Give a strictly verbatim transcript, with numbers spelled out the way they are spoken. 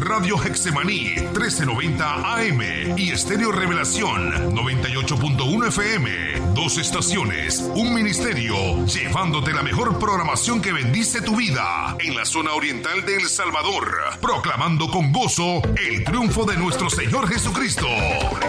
Radio Hexemaní trece noventa A M y Estéreo Revelación noventa y ocho punto uno F M. Dos estaciones, un ministerio, llevándote la mejor programación que bendice tu vida en la zona oriental de El Salvador, proclamando con gozo el triunfo de nuestro Señor Jesucristo.